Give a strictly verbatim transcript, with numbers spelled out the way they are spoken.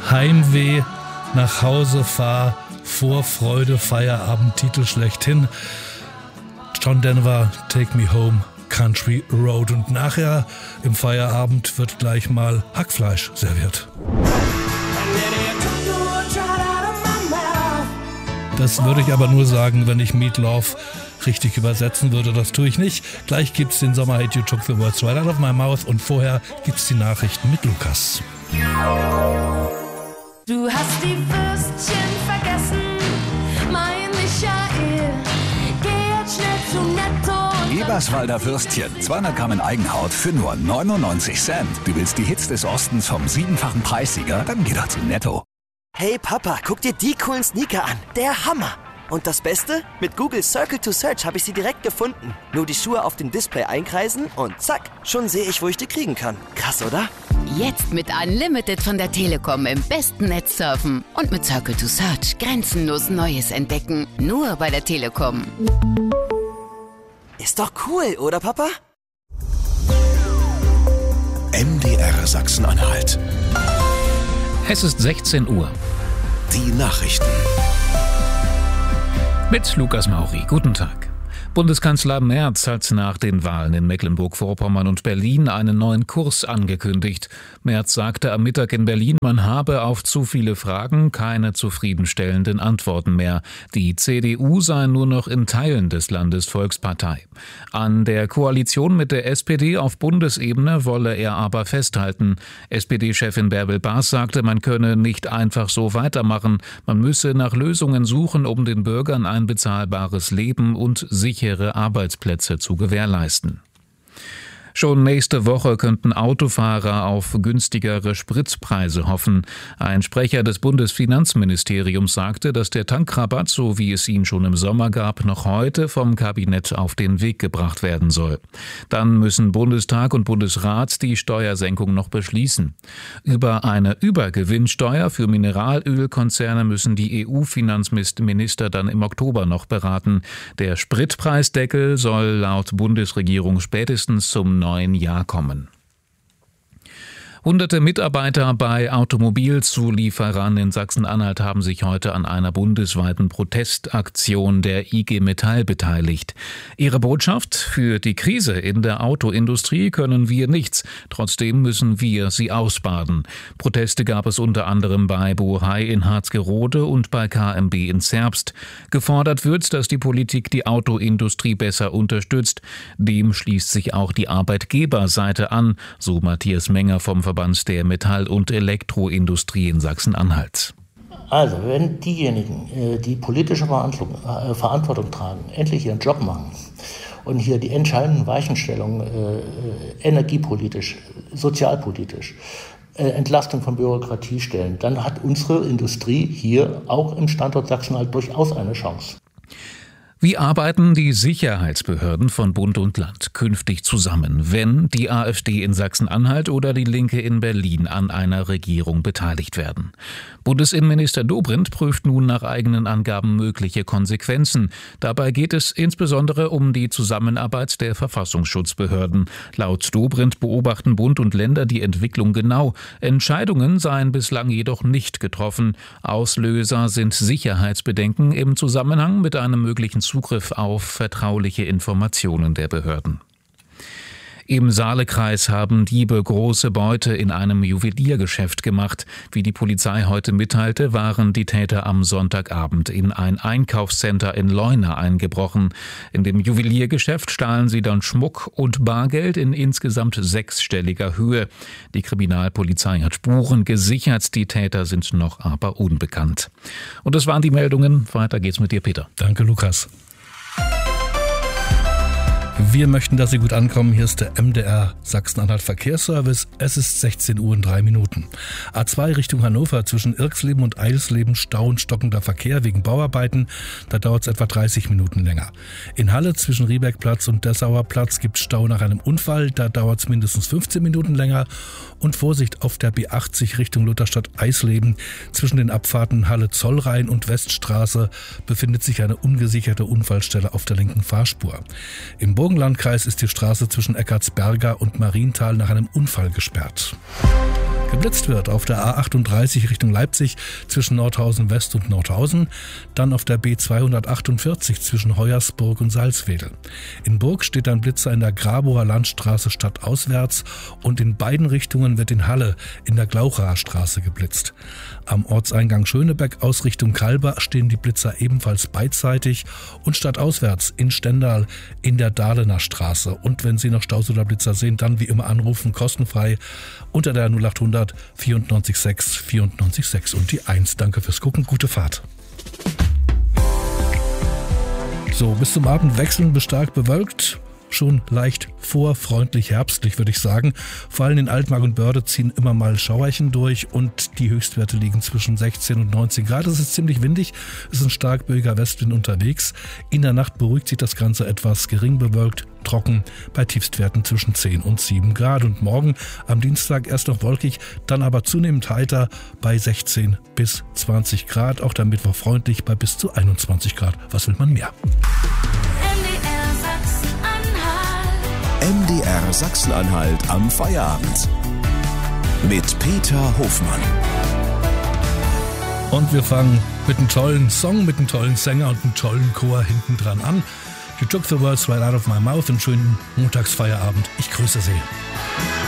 Heimweh, nach Hause fahr, Vorfreude, Feierabend, Titel schlechthin. John Denver, Take Me Home, Country Road. Und nachher im Feierabend wird gleich mal Hackfleisch serviert. Das würde ich aber nur sagen, wenn ich Meatloaf richtig übersetzen würde. Das tue ich nicht. Gleich gibt's den Sommerhit You Took the Words Right Out of My Mouth und vorher gibt's die Nachrichten mit Lukas. Du hast die Würstchen vergessen, mein Michael. Geh jetzt schnell zu Netto. Eberswalder Würstchen, zweihundert Gramm in Eigenhaut für nur neunundneunzig Cent. Du willst die Hits des Ostens vom siebenfachen Preissieger? Dann geh doch zu Netto. Hey Papa, guck dir die coolen Sneaker an. Der Hammer. Und das Beste? Mit Google Circle to Search habe ich sie direkt gefunden. Nur die Schuhe auf dem Display einkreisen und zack, schon sehe ich, wo ich die kriegen kann. Krass, oder? Jetzt mit Unlimited von der Telekom im besten Netz surfen. Und mit Circle to Search grenzenlos Neues entdecken. Nur bei der Telekom. Ist doch cool, oder Papa? M D R Sachsen-Anhalt. Es ist sechzehn Uhr. Die Nachrichten. Mit Lukas Mauri. Guten Tag. Bundeskanzler Merz hat nach den Wahlen in Mecklenburg-Vorpommern und Berlin einen neuen Kurs angekündigt. Merz sagte am Mittag in Berlin, man habe auf zu viele Fragen keine zufriedenstellenden Antworten mehr. Die C D U sei nur noch in Teilen des Landes Volkspartei. An der Koalition mit der S P D auf Bundesebene wolle er aber festhalten. S P D-Chefin Bärbel Baas sagte, man könne nicht einfach so weitermachen. Man müsse nach Lösungen suchen, um den Bürgern ein bezahlbares Leben und sichere Arbeitsplätze zu gewährleisten. Schon nächste Woche könnten Autofahrer auf günstigere Spritpreise hoffen. Ein Sprecher des Bundesfinanzministeriums sagte, dass der Tankrabatt, so wie es ihn schon im Sommer gab, noch heute vom Kabinett auf den Weg gebracht werden soll. Dann müssen Bundestag und Bundesrat die Steuersenkung noch beschließen. Über eine Übergewinnsteuer für Mineralölkonzerne müssen die E U-Finanzminister dann im Oktober noch beraten. Der Spritpreisdeckel soll laut Bundesregierung spätestens zum neuen Jahr kommen. Hunderte Mitarbeiter bei Automobilzulieferern in Sachsen-Anhalt haben sich heute an einer bundesweiten Protestaktion der I G Metall beteiligt. Ihre Botschaft: Für die Krise in der Autoindustrie können wir nichts, trotzdem müssen wir sie ausbaden. Proteste gab es unter anderem bei Bohai in Harzgerode und bei K M B in Zerbst. Gefordert wird, dass die Politik die Autoindustrie besser unterstützt. Dem schließt sich auch die Arbeitgeberseite an, so Matthias Menger vom Verband der Metall- und Elektroindustrie in Sachsen-Anhalt. Also, wenn diejenigen, die politische Verantwortung tragen, endlich ihren Job machen und hier die entscheidenden Weichenstellungen äh, energiepolitisch, sozialpolitisch, äh, Entlastung von Bürokratie stellen, dann hat unsere Industrie hier auch im Standort Sachsen-Anhalt durchaus eine Chance. Wie arbeiten die Sicherheitsbehörden von Bund und Land künftig zusammen, wenn die AfD in Sachsen-Anhalt oder die Linke in Berlin an einer Regierung beteiligt werden? Bundesinnenminister Dobrindt prüft nun nach eigenen Angaben mögliche Konsequenzen. Dabei geht es insbesondere um die Zusammenarbeit der Verfassungsschutzbehörden. Laut Dobrindt beobachten Bund und Länder die Entwicklung genau. Entscheidungen seien bislang jedoch nicht getroffen. Auslöser sind Sicherheitsbedenken im Zusammenhang mit einem möglichen Zugriff auf vertrauliche Informationen der Behörden. Im Saalekreis haben Diebe große Beute in einem Juweliergeschäft gemacht. Wie die Polizei heute mitteilte, waren die Täter am Sonntagabend in ein Einkaufscenter in Leuna eingebrochen. In dem Juweliergeschäft stahlen sie dann Schmuck und Bargeld in insgesamt sechsstelliger Höhe. Die Kriminalpolizei hat Spuren gesichert, die Täter sind noch aber unbekannt. Und das waren die Meldungen. Weiter geht's mit dir, Peter. Danke, Lukas. Wir möchten, dass Sie gut ankommen. Hier ist der M D R Sachsen-Anhalt Verkehrsservice. Es ist sechzehn Uhr und drei Minuten. A zwei Richtung Hannover zwischen Irxleben und Eisleben Stau und stockender Verkehr wegen Bauarbeiten. Da dauert es etwa dreißig Minuten länger. In Halle zwischen Riebergplatz und Dessauer Platz gibt es Stau nach einem Unfall. Da dauert es mindestens fünfzehn Minuten länger. Und Vorsicht auf der B achtzig Richtung Lutherstadt Eisleben. Zwischen den Abfahrten Halle Zollrhein und Weststraße befindet sich eine ungesicherte Unfallstelle auf der linken Fahrspur. Im Burgenlandkreis ist die Straße zwischen Eckartsberger und Marienthal nach einem Unfall gesperrt. Geblitzt wird auf der A achtunddreißig Richtung Leipzig zwischen Nordhausen West und Nordhausen, dann auf der B zweihundertachtundvierzig zwischen Hoyersburg und Salzwedel. In Burg steht ein Blitzer in der Grabower Landstraße stadtauswärts und in beiden Richtungen wird in Halle in der Glauchaer Straße geblitzt. Am Ortseingang Schönebeck aus Richtung Kalber stehen die Blitzer ebenfalls beidseitig und stadtauswärts in Stendal in der Dahlener Straße. Und wenn Sie noch Staus oder Blitzer sehen, dann wie immer anrufen, kostenfrei unter der null achthundert vierundneunzig sechs vierundneunzig sechs und die eins. Danke fürs Gucken, gute Fahrt. So, bis zum Abend wechseln bis stark bewölkt. Schon leicht vorfreundlich herbstlich, würde ich sagen. Vor allem in Altmark und Börde ziehen immer mal Schauerchen durch und die Höchstwerte liegen zwischen sechzehn und neunzehn Grad. Es ist ziemlich windig, es ist ein stark böiger Westwind unterwegs. In der Nacht beruhigt sich das Ganze etwas, gering bewölkt, trocken, bei Tiefstwerten zwischen zehn und sieben Grad. Und morgen am Dienstag erst noch wolkig, dann aber zunehmend heiter bei sechzehn bis zwanzig Grad. Auch der Mittwoch freundlich bei bis zu einundzwanzig Grad. Was will man mehr? M D R Sachsen-Anhalt am Feierabend. Mit Peter Hofmann. Und wir fangen mit einem tollen Song, mit einem tollen Sänger und einem tollen Chor hinten dran an. You took the words right out of my mouth. Einen schönen Montagsfeierabend. Ich grüße Sie.